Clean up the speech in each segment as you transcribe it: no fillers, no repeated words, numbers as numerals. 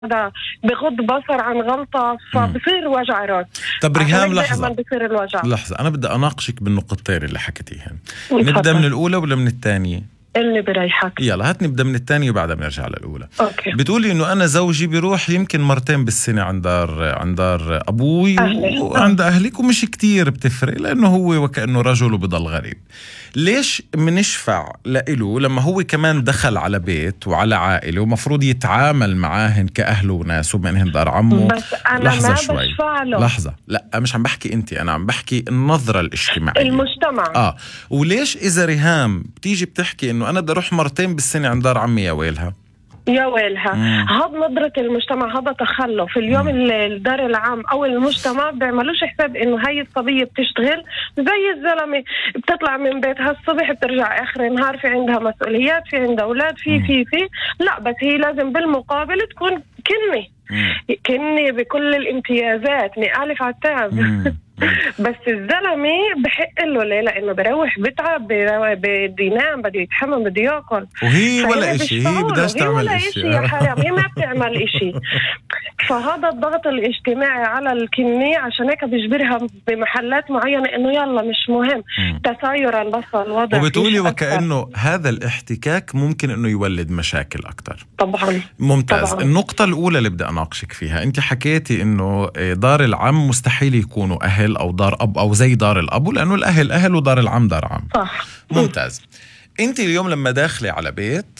هذا بغض بصر عن غلطة فبصير وجع راس. طب ريهام لحظة، بصير الوجع. لحظة، أنا بدي أناقشك بالنقطتين اللي حكيتيهن. نبدأ من الأولى ولا من الثانية؟ اللي بريحك. يلا هات نبدأ من الثانية وبعدها بنرجع للأولى. أوكي. بتقولي إنه أنا زوجي بيروح يمكن مرتين بالسنة عند دار أبوي وعند أهلك ومش كتير بتفرق لأنه هو وكأنه رجل وبضل غريب. ليش منشفع لإله لما هو كمان دخل على بيت وعلى عائلة ومفروض يتعامل معاهن كأهله وناسه بأنهن دار عمه؟ بس أنا لحظة ما شوي. بشفع له. لحظة، لا مش عم بحكي أنت، أنا عم بحكي النظرة الاجتماعية المجتمع. وليش إذا ريهام بتيجي بتحكي إنه أنا بدي أروح مرتين بالسنة عند دار عمي، يا ويلها يا ويلها. هذا نظرة المجتمع، هذا تخلف. اليوم الدار العام أو المجتمع بيعملوش حساب إنه هاي الصبية بتشتغل زي الزلمة، بتطلع من بيتها الصبح بترجع آخر النهار، في عندها مسؤوليات، في عندها أولاد، في لا، بس هي لازم بالمقابل تكون كني بكل الامتيازات من ألف على التاء. بس الزلمة بحق له ليه؟ لأنه بروح بتعب، بده ينام، بده يتحمم، بده يأكل، وهي ولا إشي، هي بدهاش تعمل إشي يا حرام، هي ما بتعمل إشي. فهذا الضغط الاجتماعي على الكنية، عشان هيك بيجبرها بمحلات معينة إنه يلا مش مهم تسايرا بس الوضع. وبتقولي وكأنه هذا الاحتكاك ممكن إنه يولد مشاكل أكتر. طبعا. ممتاز. طبعا. النقطة الأولى اللي بدي أناقشك فيها، أنت حكيتي إنه دار العم مستحيل يكونوا أهل أو دار أب أو زي دار الأب، لأنه الأهل أهل ودار العم دار عم. صح. ممتاز. أنت اليوم لما داخلي على بيت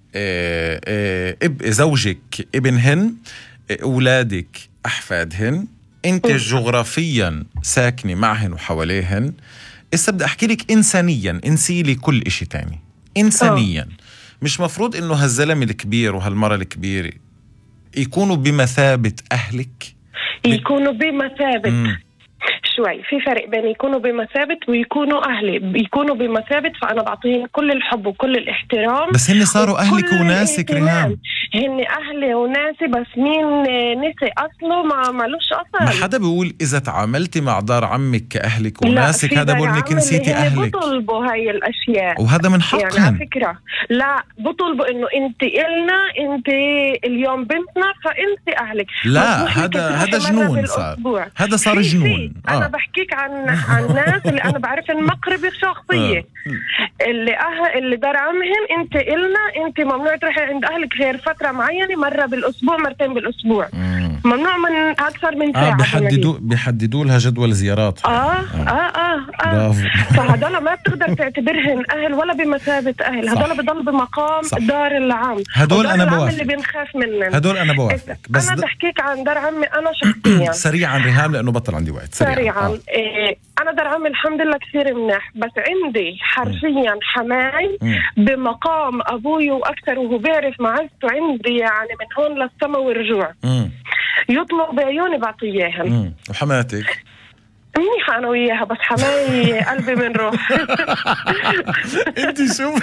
زوجك ابنهن، أولادك أحفادهن، أنت جغرافيا ساكنة معهن وحواليهن. إسا بدي أحكي لك إنسانيا، انسي لي كل إشي تاني. إنسانيا مش مفروض إنه هالزلم الكبير وهالمرة الكبيرة يكونوا بمثابة أهلك؟ يكونوا بمثابة شوي، في فرق بين يكونوا بمثابة ويكونوا أهلي. يكونوا بمثابة فأنا بعطيهم كل الحب وكل الاحترام، بس هن صاروا أهلك وناسك ريهام. هن أهلي وناسي، بس مين نسي أصله؟ ما مالوش أصل. ما حدا بيقول إذا تعاملتي مع دار عمك كأهلك وناسك، هذا بقول إنك نسيتي أهلك. بطلبوا هاي الأشياء وهذا من حقهم يعني على فكرة. لا، بطلبوا إنه أنت إلنا، أنت اليوم بنتنا، فأنت أهلك. لا، هذا جنون صار. هذا صار جنون. أنا بحكيك عن ناس اللي أنا بعرف المقربة شخصية اللي دار عمهم أنت إلنا، أنت ممنوع تروحي عند أهلك غير فترة معينة، مرة بالأسبوع، مرتين بالأسبوع، ممنوع من أكثر من ساعة. بيحددوا لها جدول زيارات. برافو. فهذول ما بتقدر تعتبرهن أهل ولا بمثابة أهل، هذول بضل بمقام دار العام. هدول أنا بوافق، اللي بنخاف منهم هدول أنا بوافق. بس أنا بحكيك عن دار عمي أنا شخصيا. سريعا ريهام لأنه بطل عندي وقت. سريعا. أنا دار عمي الحمد لله كثير منيح، بس عندي حرفيا حماي بمقام أبوي وأكثر، وهو بيعرف معزته عندي يعني من هون للسما ورجوع. يطلب بعيوني بعطيهم. وحماتك منيحة أنا وياها، بس حماي قلبي من روح. انت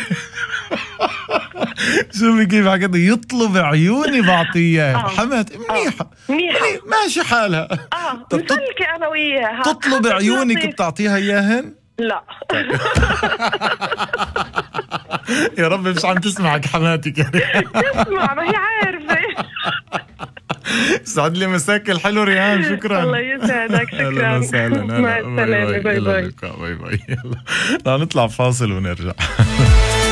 شوفي كيف حكيت، يطلب عيوني بعطيها. حمات منيحة ماشي حالها. مثلك أنا وياها. تطلب عيونك بتعطيها إياهن؟ لا. يا رب مش عم تسمعك حماتك. تسمع، ما هي عارفة. سعد لي مساك الحلو ريهام. شكرا. الله يسعدك. شكرا. أهلا وسهلا. مع السلامة. باي باي. باي باي. يلا نطلع فاصل ونرجع.